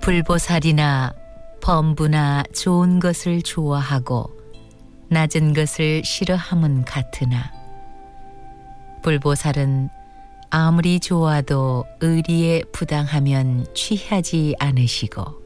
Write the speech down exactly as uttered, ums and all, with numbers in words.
불보살이나 범부나 좋은 것을 좋아하고 낮은 것을 싫어함은 같으나 불보살은 아무리 좋아도 의리에 부당하면 취하지 않으시고